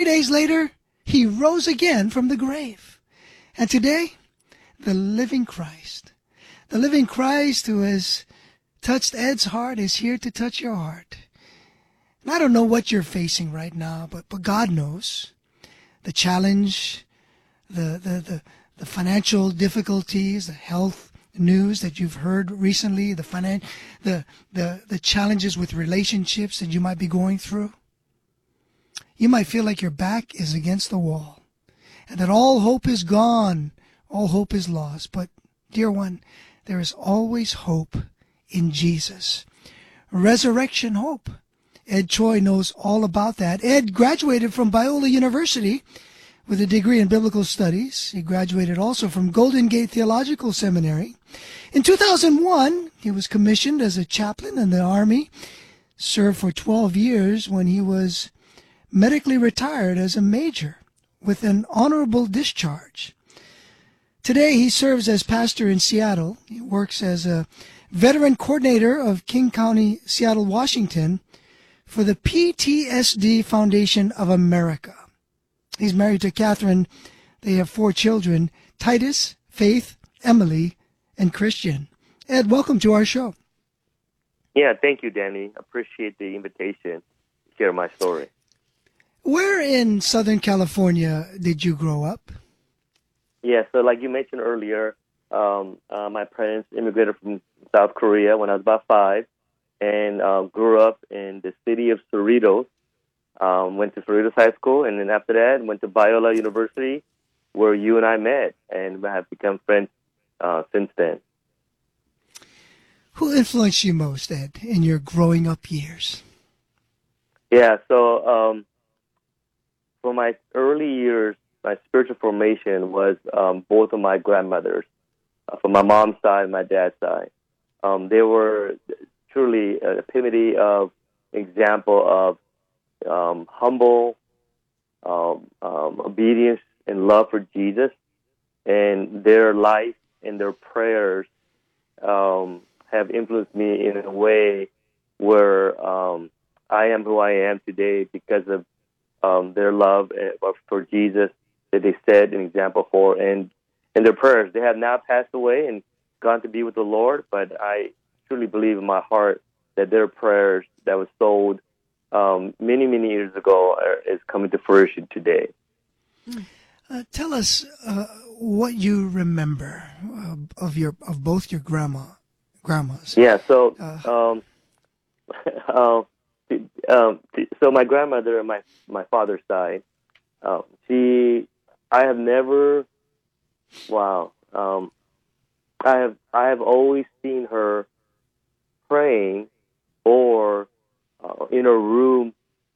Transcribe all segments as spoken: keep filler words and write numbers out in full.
days later, he rose again from the grave. And today, the living Christ, the living Christ who has touched Ed's heart is here to touch your heart. And I don't know what you're facing right now, but, but God knows. The challenge, the, the, the, the financial difficulties, the health news that you've heard recently, the finan- the, the, the challenges with relationships that you might be going through. You might feel like your back is against the wall and that all hope is gone, all hope is lost. But, dear one, there is always hope in Jesus. Resurrection hope. Ed Choi knows all about that. Ed graduated from Biola University with a degree in biblical studies. He graduated also from Golden Gate Theological Seminary. In two thousand one, he was commissioned as a chaplain in the Army, served for twelve years when he was medically retired as a major with an honorable discharge. Today, he serves as pastor in Seattle. He works as a veteran coordinator of King County, Seattle, Washington, for the P T S D Foundation of America. He's married to Catherine. They have four children, Titus, Faith, Emily, and Christian. Ed, welcome to our show. Yeah, thank you, Danny. Appreciate the invitation to share my story. Where in Southern California did you grow up? Yeah, so like you mentioned earlier, um, uh, my parents immigrated from South Korea when I was about five and uh, grew up in the city of Cerritos. Um, went to Cerritos High School, and then after that, went to Biola University, where you and I met, and have become friends uh, since then. Who influenced you most, Ed, in your growing up years? Yeah, so um, for my early years, my spiritual formation was um, both of my grandmothers, uh, from my mom's side and my dad's side. Um, they were truly an epitome of example of um, humble um, um, obedience and love for Jesus, and their life and their prayers um, have influenced me in a way where um, I am who I am today because of um, their love for Jesus that they set an example for, and and their prayers. They have now passed away and gone to be with the Lord, but I truly believe in my heart that their prayers that was sold um, many, many years ago are, is coming to fruition today. Uh, tell us uh, what you remember uh, of your of both your grandma grandmas. Yeah, so uh, um, uh, um, so my grandmother on my my father's side, uh, she I have never wow um, I have I have always seen her praying or uh, in a room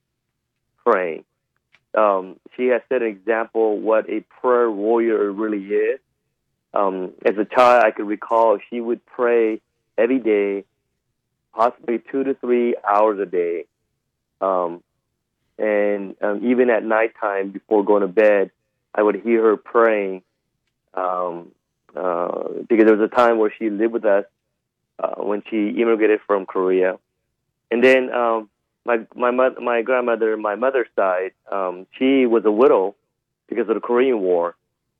praying. Um, she has set an example what a prayer warrior really is. Um, as a child, I could recall she would pray every day, possibly two to three hours a day. Um, and um, even at nighttime before going to bed, I would hear her praying um, uh, because there was a time where she lived with us uh, when she immigrated from Korea. And then um, my my mo- my grandmother, my mother's side, um, she was a widow because of the Korean War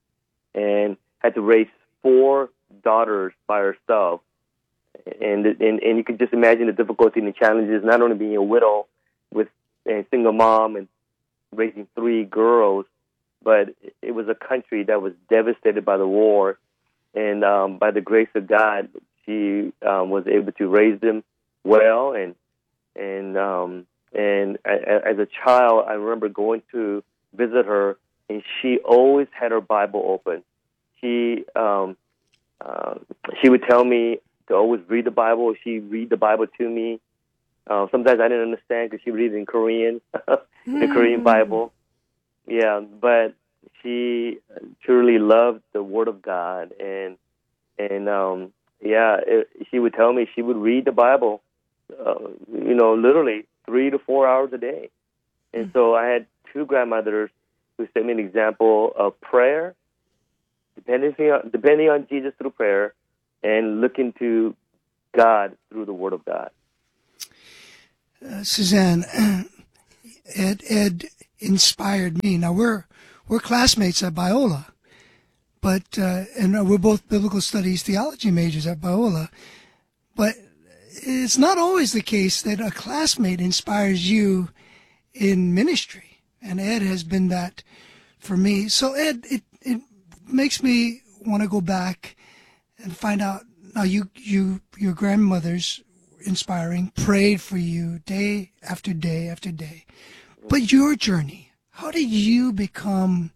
and had to raise four daughters by herself. And and, and you could just imagine the difficulty and the challenges, not only being a widow with a single mom and raising three girls, but it was a country that was devastated by the war. And um, by the grace of God, she um, was able to raise them well. And and um, and as a child, I remember going to visit her, and she always had her Bible open. She um, uh, she would tell me to always read the Bible. She'd read the Bible to me. Uh, sometimes I didn't understand because she would read it in Korean, the mm. Korean Bible. Yeah, but she truly loved the Word of God, and and um, yeah, it, she would tell me she would read the Bible, uh, you know, literally three to four hours a day. And mm. so I had two grandmothers who set me an example of prayer, depending on, depending on Jesus through prayer, and looking to God through the Word of God. Uh, Suzanne, Ed Ed inspired me. Now we're we're classmates at Biola, but uh, and we're both biblical studies theology majors at Biola. But it's not always the case that a classmate inspires you in ministry, and Ed has been that for me. So Ed, it it makes me want to go back and find out. Now you you your grandmother's inspiring, prayed for you day after day after day. But your journey, how did you become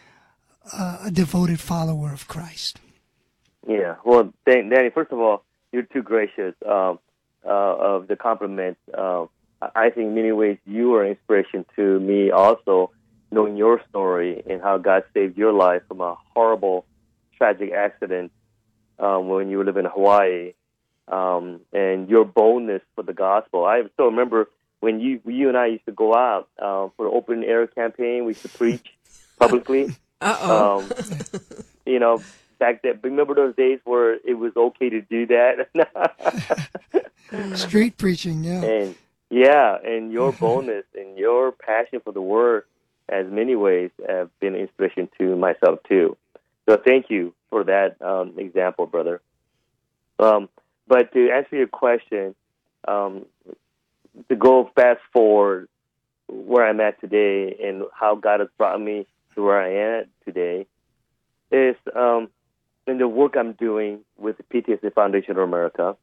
uh, a devoted follower of Christ? Yeah, well, Dan- Danny, first of all, you're too gracious um, uh, of the compliment. Uh, I think in many ways you are an inspiration to me also, knowing your story and how God saved your life from a horrible, tragic accident um, when you were living in Hawaii. Um, and your boldness for the gospel. I still remember when you you and I used to go out uh, for the open air campaign. We used to preach publicly. Uh-oh. Um, you know, back then, remember those days where it was okay to do that? Street preaching, yeah. And yeah, and your boldness and your passion for the word, as many ways, have been an inspiration to myself too. So thank you for that um, example, brother. Um, But to answer your question, um, to go fast forward where I'm at today and how God has brought me to where I am at today is um, in the work I'm doing with the P T S D Foundation of America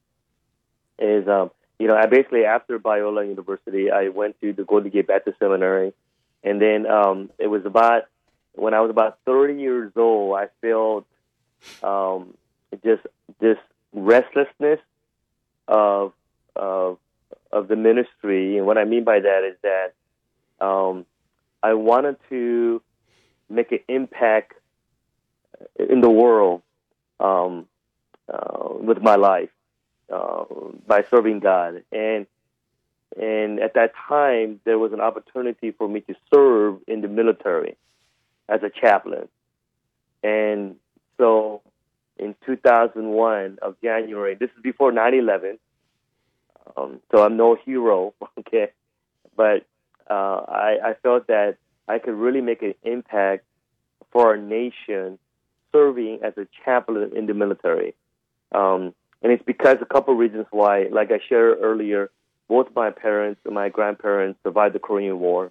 is, um, you know, I basically, after Biola University, I went to the Golden Gate Baptist Seminary. And then um, it was about, when I was about thirty years old, I felt um, just this restlessness of of of the ministry, and what I mean by that is that um, I wanted to make an impact in the world um, uh, with my life uh, by serving God, and and at that time there was an opportunity for me to serve in the military as a chaplain, and so. In two thousand one of January, this is before nine eleven, um, so I'm no hero, okay, but uh, I, I felt that I could really make an impact for our nation serving as a chaplain in the military. Um, and it's because a couple of reasons why, like I shared earlier, both my parents and my grandparents survived the Korean War.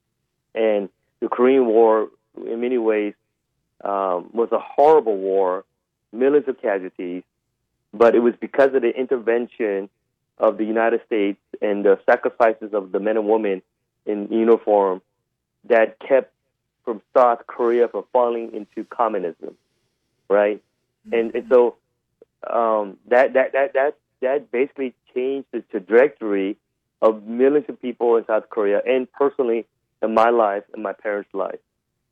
And the Korean War, in many ways, um, was a horrible war, millions of casualties, but it was because of the intervention of the United States and the sacrifices of the men and women in uniform that kept from South Korea from falling into communism, right? Mm-hmm. And and so um, that, that that that that basically changed the trajectory of millions of people in South Korea, and personally in my life and my parents' life.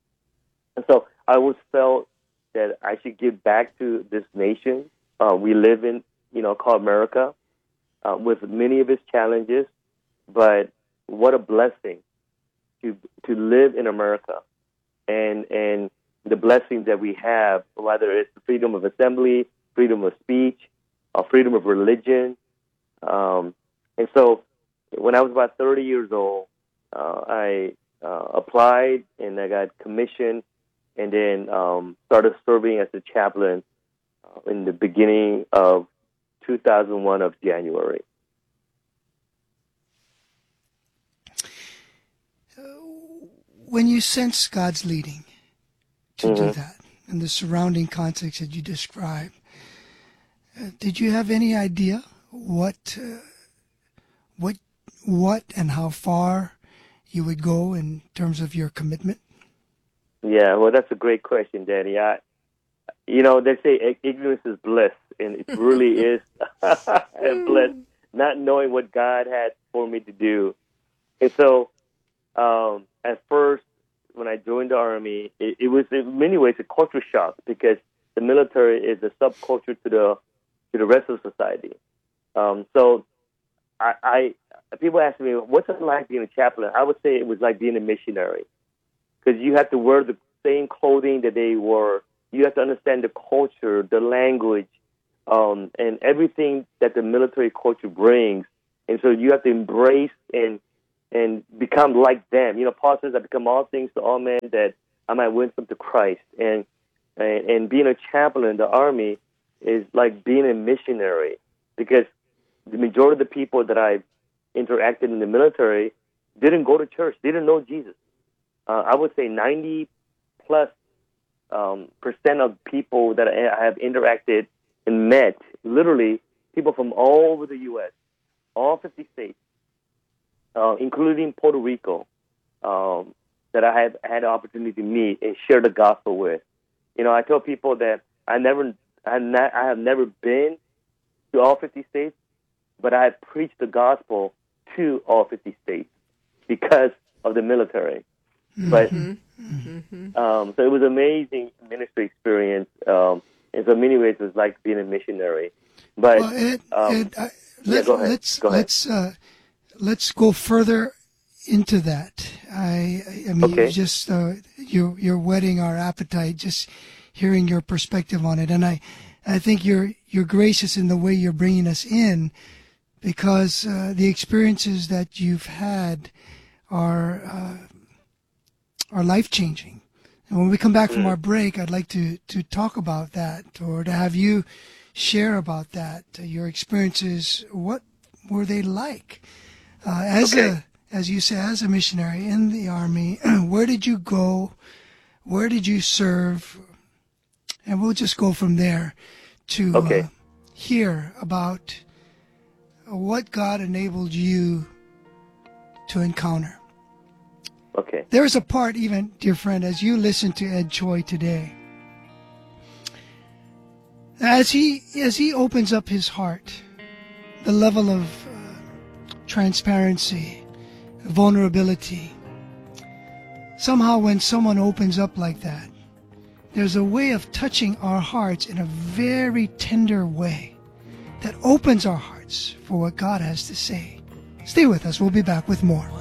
And so I always felt that I should give back to this nation uh, we live in, you know, called America, uh, with many of its challenges. But what a blessing to to live in America, and and the blessings that we have, whether it's the freedom of assembly, freedom of speech, or freedom of religion. Um, and so, when I was about thirty years old, uh, I uh, applied and I got commissioned. And then um, started serving as a chaplain uh, in the beginning of two thousand one of January. When you sense God's leading to Mm-hmm. do that, in the surrounding context that you described, uh, did you have any idea what, uh, what, what, and how far you would go in terms of your commitment? Yeah, well, that's a great question, Danny. I, you know, they say ignorance is bliss, and it really is bliss, not knowing what God had for me to do. And so, um, at first, when I joined the Army, it, it was in many ways a culture shock, because the military is a subculture to the to the rest of society. Um, so, I, I people ask me, what's it like being a chaplain? I would say it was like being a missionary. Because you have to wear the same clothing that they wore. You have to understand the culture, the language, um, and everything that the military culture brings. And so you have to embrace and and become like them. You know, Paul says, I become all things to all men that I might win some to Christ. And, and and being a chaplain in the Army is like being a missionary, because the majority of the people that I interacted in the military didn't go to church, didn't know Jesus. Uh, I would say ninety plus um, percent of people that I have interacted and met, literally people from all over the U S, all fifty states, uh, including Puerto Rico, um, that I have had the opportunity to meet and share the gospel with. You know, I tell people that I never, I have, not, I have never been to all fifty states, but I have preached the gospel to all fifty states because of the military. Mm-hmm. But mm-hmm. um, so it was an amazing ministry experience. Um, in so many ways, it was like being a missionary. But well, Ed, um, Ed, I, yeah, let, go ahead. let's go ahead. let's uh, let's go further into that. I I mean, okay. you just uh, you're you're whetting our appetite just hearing your perspective on it, and I I think you're you're gracious in the way you're bringing us in, because uh, the experiences that you've had are uh, are life changing. And when we come back from our break, I'd like to to talk about that, or to have you share about that, uh, your experiences. What were they like uh, as okay. a as you say, as a missionary in the Army? Where did you go? Where did you serve? And we'll just go from there to okay. uh, hear about what God enabled you to encounter. Okay. There is a part, even, dear friend, as you listen to Ed Choi today, as he as he opens up his heart, the level of uh, transparency, vulnerability. Somehow, when someone opens up like that, there's a way of touching our hearts in a very tender way that opens our hearts for what God has to say. Stay with us. We'll be back with more.